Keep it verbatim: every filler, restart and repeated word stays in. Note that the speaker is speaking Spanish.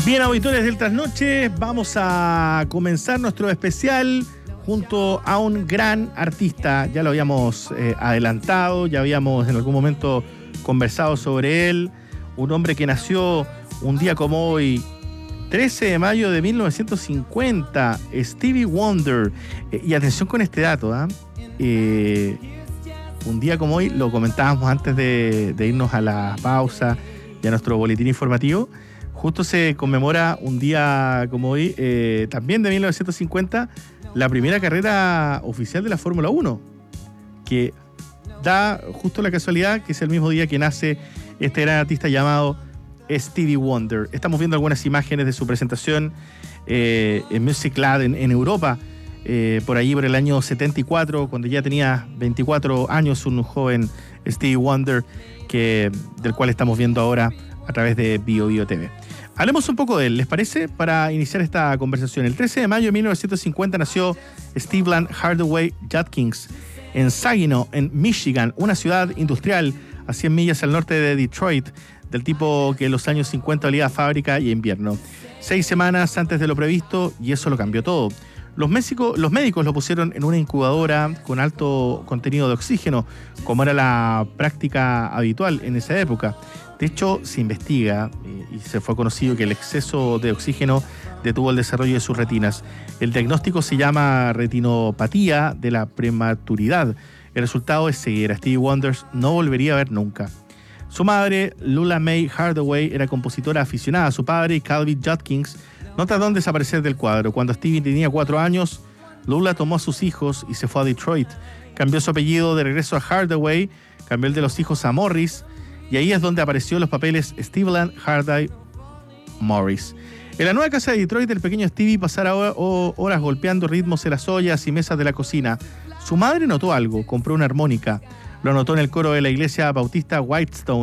Bien, auditores del Trasnoche, vamos a comenzar nuestro especial junto a un gran artista. Ya lo habíamos eh, adelantado, ya habíamos en algún momento conversado sobre él. Un hombre que nació un día como hoy, trece de mayo de mil novecientos cincuenta, Stevie Wonder. Eh, y atención con este dato, ¿eh? Eh, un día como hoy, lo comentábamos antes de, de irnos a la pausa y a nuestro boletín informativo. Justo se conmemora un día como hoy, eh, también de mil novecientos cincuenta, la primera carrera oficial de la Fórmula uno, que da justo la casualidad que es el mismo día que nace este gran artista llamado Stevie Wonder. Estamos viendo algunas imágenes de su presentación eh, en Musicland en, en Europa, eh, por allí por el año setenta y cuatro, cuando ya tenía veinticuatro años, un joven Stevie Wonder, que, del cual estamos viendo ahora a través de Bio Bio T V. Hablemos un poco de él, ¿les parece? Para iniciar esta conversación. El trece de mayo de mil novecientos cincuenta nació Stephen Hardaway Judkins en Saginaw, en Michigan, una ciudad industrial a cien millas al norte de Detroit, del tipo que en los años cincuenta olía a fábrica y invierno. Seis semanas antes de lo previsto, y eso lo cambió todo. Los, méxico, los médicos lo pusieron en una incubadora con alto contenido de oxígeno, como era la práctica habitual en esa época. De hecho, se investiga eh, y se fue conocido que el exceso de oxígeno detuvo el desarrollo de sus retinas. El diagnóstico se llama retinopatía de la prematuridad. El resultado es ceguera. Stevie Wonder no volvería a ver nunca. Su madre, Lula Mae Hardaway, era compositora aficionada. Su padre, Calvin Judkins, no tardó en desaparecer del cuadro. Cuando Stevie tenía cuatro años, Lula tomó a sus hijos y se fue a Detroit. Cambió su apellido de regreso a Hardaway, cambió el de los hijos a Morris, y ahí es donde apareció los papeles Stephen Hardaway Morris. En la nueva casa de Detroit, el pequeño Stevie pasara horas golpeando ritmos en las ollas y mesas de la cocina. Su madre notó algo, compró una armónica. Lo anotó en el coro de la iglesia bautista Whitestone.